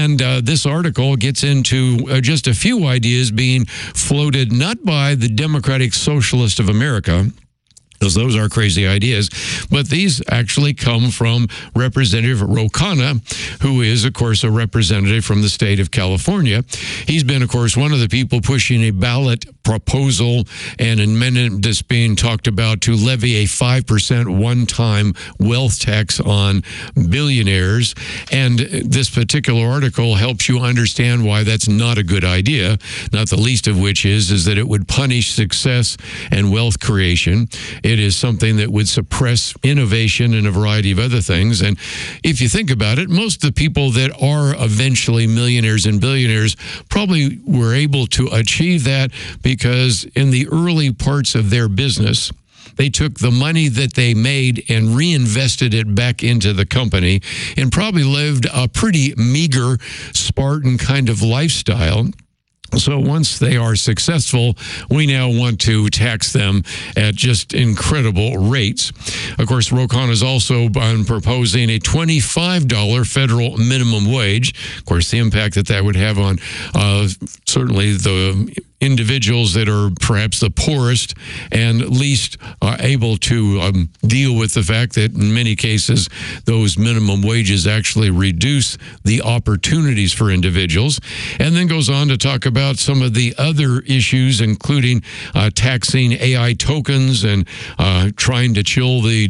And this article gets into just a few ideas being floated not by the Democratic Socialist of America, because those are crazy ideas, but these actually come from Representative Ro Khanna, who is, of course, a representative from the state of California. He's been, of course, one of the people pushing a ballot proposal and an amendment that's being talked about to levy a 5% one-time wealth tax on billionaires. And this particular article helps you understand why that's not a good idea, not the least of which is that it would punish success and wealth creation. It is something that would suppress innovation and a variety of other things. And if you think about it, most of the people that are eventually millionaires and billionaires probably were able to achieve that because in the early parts of their business, they took the money that they made and reinvested it back into the company and probably lived a pretty meager, Spartan kind of lifestyle. So once they are successful, we now want to tax them at just incredible rates. Of course, Ro Khanna is also proposing a $25 federal minimum wage. Of course, the impact that would have on certainly the individuals that are perhaps the poorest and least able to deal with the fact that in many cases those minimum wages actually reduce the opportunities for individuals. And then goes on to talk about some of the other issues, including taxing AI tokens and trying to chill the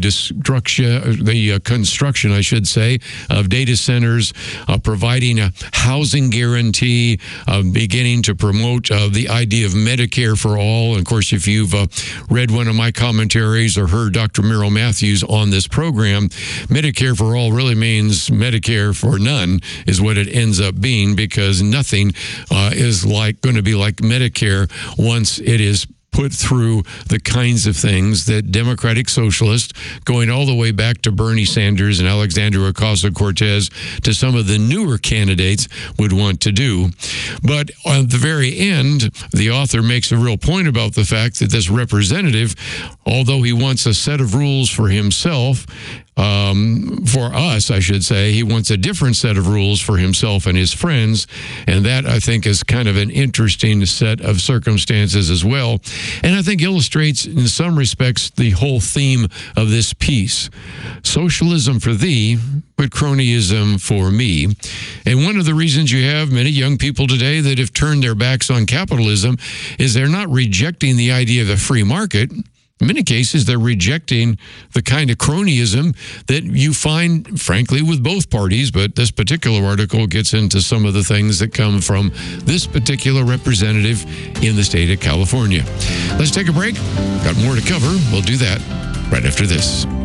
construction, I should say, of data centers, providing a housing guarantee, beginning to promote the idea of Medicare for all. And of course, if you've read one of my commentaries or heard Dr. Merrill Matthews on this program, Medicare for all really means Medicare for none is what it ends up being, because nothing is going to be like Medicare once it is put through the kinds of things that Democratic Socialists, going all the way back to Bernie Sanders and Alexandria Ocasio-Cortez, to some of the newer candidates would want to do. But at the very end, the author makes a real point about the fact that this representative, although he wants a set of rules for himself, for us, I should say, he wants a different set of rules for himself and his friends. And that, I think, is kind of an interesting set of circumstances as well. And I think illustrates, in some respects, the whole theme of this piece. Socialism for thee, but cronyism for me. And one of the reasons you have many young people today that have turned their backs on capitalism is they're not rejecting the idea of the free market. In many cases, they're rejecting the kind of cronyism that you find, frankly, with both parties. But this particular article gets into some of the things that come from this particular representative in the state of California. Let's take a break. Got more to cover. We'll do that right after this.